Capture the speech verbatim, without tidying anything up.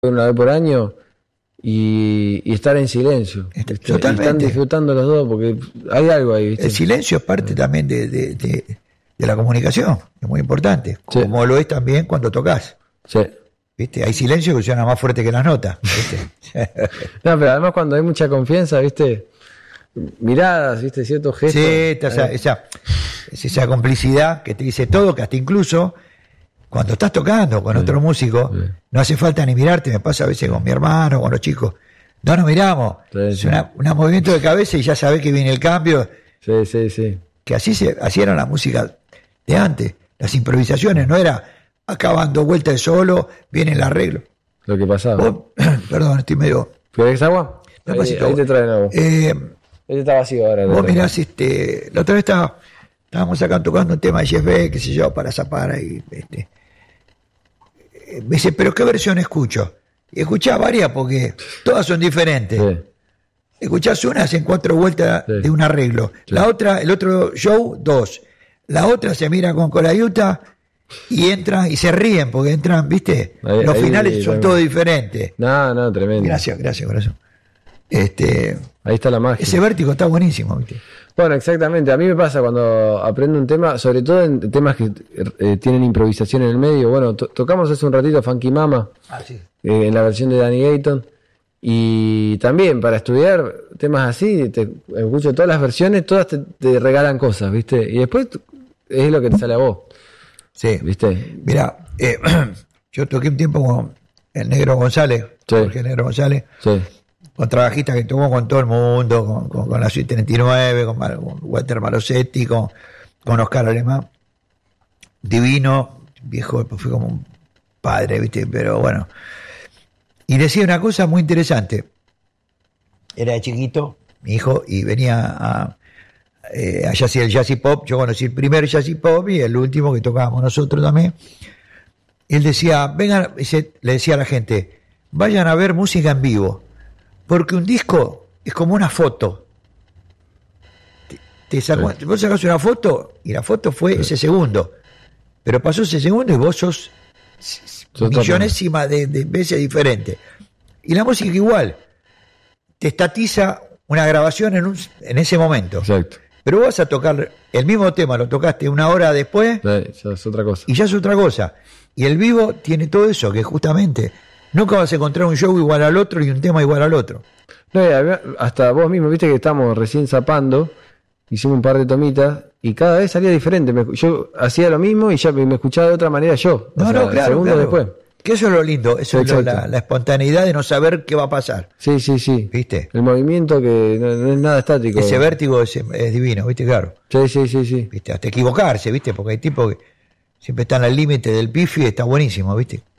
una vez por año y, y estar en silencio. Este, ¿viste? Están disfrutando los dos porque hay algo ahí, ¿viste? El silencio es parte también de, de, de, de la comunicación, es muy importante, sí. Como lo es también cuando tocas. Sí. ¿Viste? Hay silencio que suena más fuerte que las notas, ¿viste? No, pero además cuando hay mucha confianza, ¿viste? Miradas, ¿viste? Ciertos gestos. Sí, esa, esa, esa complicidad que te dice todo, que hasta incluso cuando estás tocando con sí. otro músico, sí. no hace falta ni mirarte, me pasa a veces con mi hermano, con los chicos. No nos miramos. Sí, es sí. un movimiento de cabeza y ya sabés que viene el cambio. Sí, sí, sí. Que así, se, así era la música de antes. Las improvisaciones no era acabando vuelta de solo, viene el arreglo. Lo que pasaba. Vos, perdón, estoy medio... ¿Querés agua? Ahí, ahí te traen agua. Eh, este está vacío ahora. Vos mirás, este, la otra vez estaba, estábamos acá tocando un tema de Jeff Beck, qué sé yo, para zapar ahí. Este, me dice, ¿pero qué versión escucho? Y escuchás varias porque todas son diferentes. Sí. Escuchás una, hacen cuatro vueltas sí. de un arreglo. Sí. La otra, el otro show, dos. La otra se mira con Colayuta y entran y se ríen porque entran, ¿viste? Ahí, Los ahí, finales ahí, son todos diferentes. No, no, tremendo. Gracias, gracias, corazón. Este, ahí está la magia. Ese vértigo está buenísimo, ¿viste? Bueno, exactamente. A mí me pasa cuando aprendo un tema, sobre todo en temas que eh, tienen improvisación en el medio. Bueno, to- tocamos hace un ratito Funky Mama, ah, sí. eh, en la versión de Danny Gayton. Y también para estudiar temas así, te escucho todas las versiones, todas te, te regalan cosas, ¿viste? Y después es lo que te sale a vos. Sí. ¿Viste? Mirá, eh, yo toqué un tiempo con el Negro González, sí. Jorge el Negro González. Sí. Con trabajistas que tocó con todo el mundo, con, con, con la Suite treinta y nueve, con, con Walter Marosetti, con, con Oscar Alemán. Divino, viejo, pues fue como un padre, ¿viste? Pero bueno. Y decía una cosa muy interesante. Era de chiquito, mi hijo, y venía a, eh, a jazz, el jazz y pop. Yo conocí el primer jazz y pop y el último que tocábamos nosotros también. Y él decía, vengan, le decía a la gente, vayan a ver música en vivo. Porque un disco es como una foto. Te, te sacó, sí. Vos sacás una foto y la foto fue sí. ese segundo. Pero pasó ese segundo y vos sos millonésima de, de veces diferente. Y la música igual. Te estatiza una grabación en, un, en ese momento. Exacto. Pero vos vas a tocar el mismo tema, lo tocaste una hora después. Sí, ya es otra cosa. Y ya es otra cosa. Y el vivo tiene todo eso, que justamente... Nunca vas a encontrar un show igual al otro y un tema igual al otro. No, hasta vos mismo, viste que estamos recién zapando, hicimos un par de tomitas y cada vez salía diferente. Yo hacía lo mismo y ya me escuchaba de otra manera yo. No, o sea, no, claro, segundos claro. después. Que eso es lo lindo, eso es lo, la, la espontaneidad de no saber qué va a pasar. Sí, sí, sí. ¿Viste? El movimiento que no, no es nada estático. Ese vértigo es, es divino, ¿viste? Claro. Sí, sí, sí, sí. ¿Viste? Hasta equivocarse, ¿viste? Porque hay tipos que siempre están al límite del pifi y está buenísimo, ¿viste?